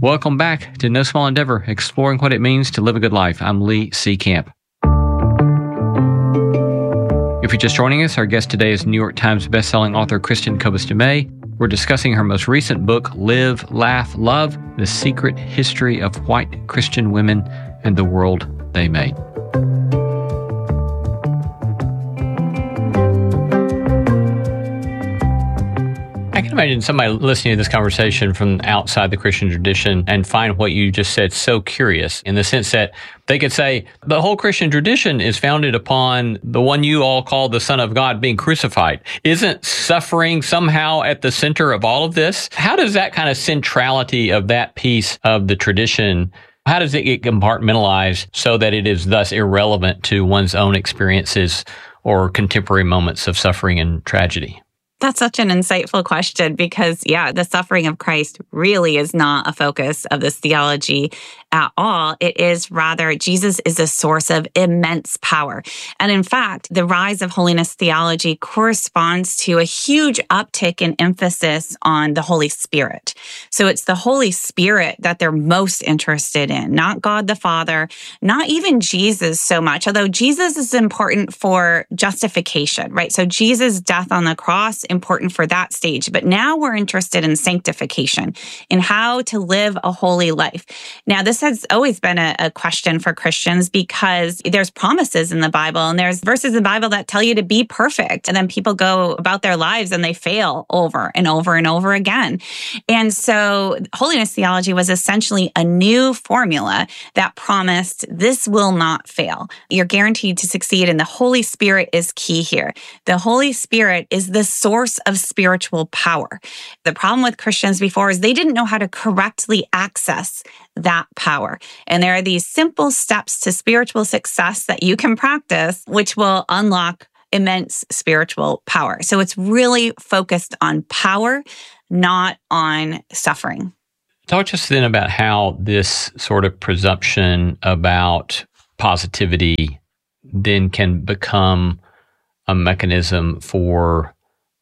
Welcome back to No Small Endeavor, exploring what it means to live a good life. I'm Lee C. Camp. If you're just joining us, our guest today is New York Times bestselling author Kristin Kobes Du Mez. We're discussing her most recent book, Live, Laugh, Love, The Secret History of White Christian Women and the World They Made. I can imagine somebody listening to this conversation from outside the Christian tradition and find what you just said so curious, in the sense that they could say, the whole Christian tradition is founded upon the one you all call the Son of God being crucified. Isn't suffering somehow at the center of all of this? How does that kind of centrality of that piece of the tradition, how does it get compartmentalized so that it is thus irrelevant to one's own experiences or contemporary moments of suffering and tragedy? That's such an insightful question because, the suffering of Christ really is not a focus of this theology at all. It is rather, Jesus is a source of immense power. And in fact, the rise of holiness theology corresponds to a huge uptick in emphasis on the Holy Spirit. So it's the Holy Spirit that they're most interested in, not God the Father, not even Jesus so much, although Jesus is important for justification, right? So Jesus' death on the cross, important for that stage. But now we're interested in sanctification, in how to live a holy life. Now, this has always been a question for Christians because there's promises in the Bible and there's verses in the Bible that tell you to be perfect. And then people go about their lives and they fail over and over and over again. And so holiness theology was essentially a new formula that promised this will not fail. You're guaranteed to succeed, and the Holy Spirit is key here. The Holy Spirit is the source of spiritual power. The problem with Christians before is they didn't know how to correctly access that power. And there are these simple steps to spiritual success that you can practice, which will unlock immense spiritual power. So it's really focused on power, not on suffering. Talk to us then about how this sort of presumption about positivity then can become a mechanism for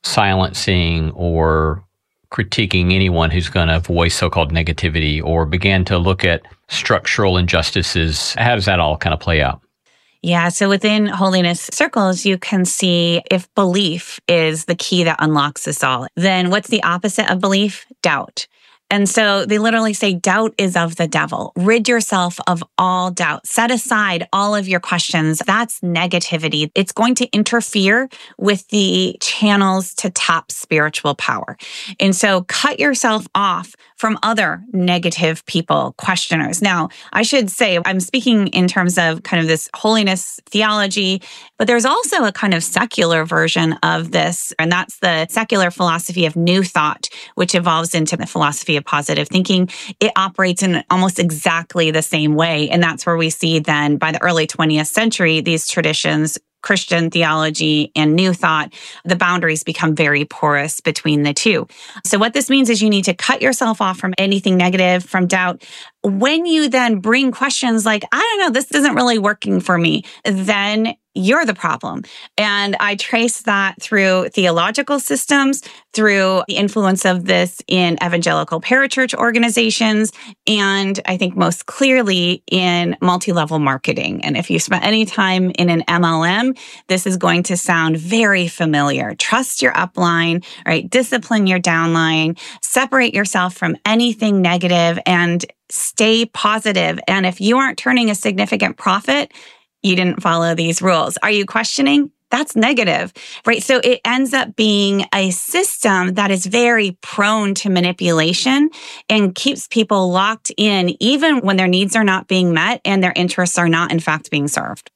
silencing or critiquing anyone who's going to voice so-called negativity or begin to look at structural injustices. How does that all kind of play out? Yeah, so within holiness circles, you can see if belief is the key that unlocks us all, then what's the opposite of belief? Doubt. And so they literally say doubt is of the devil. Rid yourself of all doubt. Set aside all of your questions. That's negativity. It's going to interfere with the channels to tap spiritual power. And so cut yourself off from other negative people, questioners. Now, I should say, I'm speaking in terms of kind of this holiness theology, but there's also a kind of secular version of this, and that's the secular philosophy of New Thought, which evolves into the philosophy of positive thinking. It operates in almost exactly the same way. And that's where we see then by the early 20th century, these traditions, Christian theology and New Thought, the boundaries become very porous between the two. So what this means is you need to cut yourself off from anything negative, from doubt. When you then bring questions like, I don't know, this isn't really working for me, then you're the problem. And I trace that through theological systems, through the influence of this in evangelical parachurch organizations, and I think most clearly in multi-level marketing. And if you spent any time in an MLM, this is going to sound very familiar. Trust your upline, right? Discipline your downline, separate yourself from anything negative, and stay positive. And if you aren't turning a significant profit, you didn't follow these rules. Are you questioning? That's negative, right? So it ends up being a system that is very prone to manipulation and keeps people locked in even when their needs are not being met and their interests are not, in fact, being served.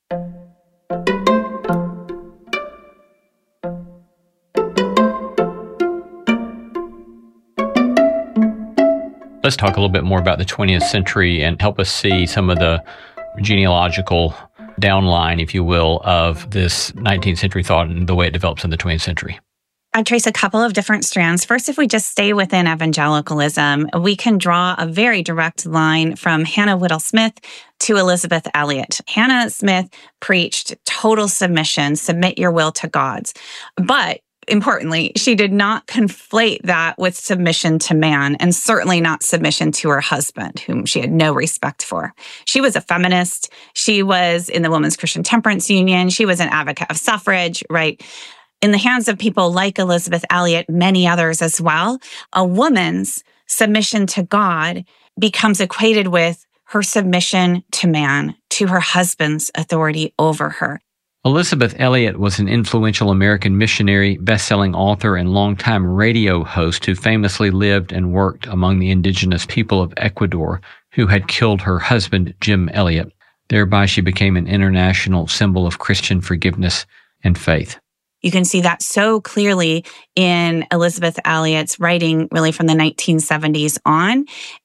Let's talk a little bit more about the 20th century and help us see some of the genealogical downline, if you will, of this 19th century thought and the way it develops in the 20th century. I trace a couple of different strands. First, if we just stay within evangelicalism, we can draw a very direct line from Hannah Whittle Smith to Elizabeth Elliot. Hannah Smith preached total submission, submit your will to God's. But importantly, she did not conflate that with submission to man, and certainly not submission to her husband, whom she had no respect for. She was a feminist. She was in the Women's Christian Temperance Union. She was an advocate of suffrage, right? In the hands of people like Elisabeth Elliot, many others as well, a woman's submission to God becomes equated with her submission to man, to her husband's authority over her. Elisabeth Elliot was an influential American missionary, best-selling author, and longtime radio host who famously lived and worked among the indigenous people of Ecuador who had killed her husband, Jim Elliot. Thereby, she became an international symbol of Christian forgiveness and faith. You can see that so clearly in Elisabeth Elliot's writing, really from the 1970s on.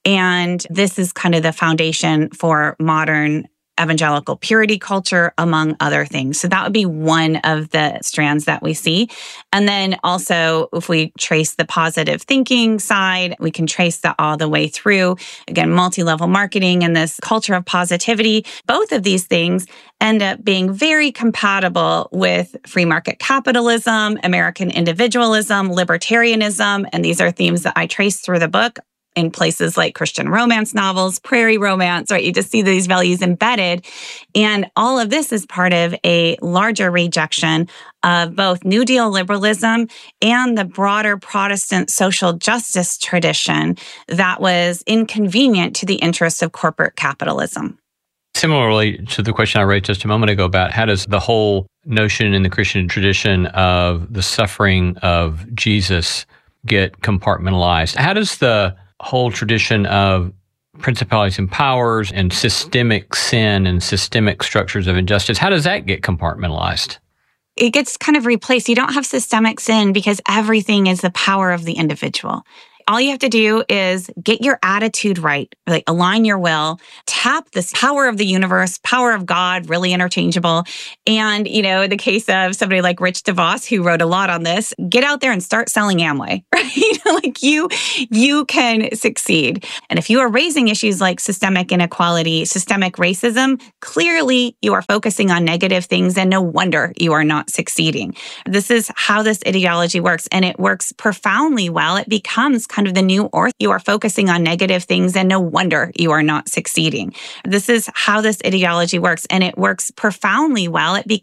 And this is kind of the foundation for modern evangelical purity culture, among other things. So that would be one of the strands that we see. And then also, if we trace the positive thinking side, we can trace that all the way through. Again, multi-level marketing and this culture of positivity. Both of these things end up being very compatible with free market capitalism, American individualism, libertarianism. And these are themes that I trace through the book in places like Christian romance novels, prairie romance, right? You just see these values embedded. And all of this is part of a larger rejection of both New Deal liberalism and the broader Protestant social justice tradition that was inconvenient to the interests of corporate capitalism. Similarly to the question I raised just a moment ago about how does the whole notion in the Christian tradition of the suffering of Jesus get compartmentalized? How does the whole tradition of principalities and powers and systemic sin and systemic structures of injustice, how does that get compartmentalized? It gets kind of replaced. You don't have systemic sin because everything is the power of the individual. All you have to do is get your attitude right, like align your will, tap this power of the universe, power of God, really interchangeable. And, in the case of somebody like Rich DeVos, who wrote a lot on this, get out there and start selling Amway, right? Like you can succeed. And if you are raising issues like systemic inequality, systemic racism, clearly you are focusing on negative things, and no wonder you are not succeeding. This is how this ideology works, and it works profoundly well. It becomes kind of the new orth. You are focusing on negative things, and no wonder you are not succeeding. This is how this ideology works, and it works profoundly well. It